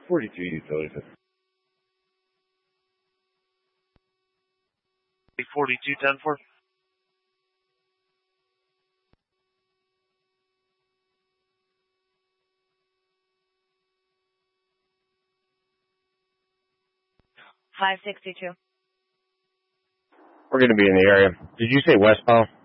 42 utility. 4210 562. We're going to be in the area. Did you say westbound?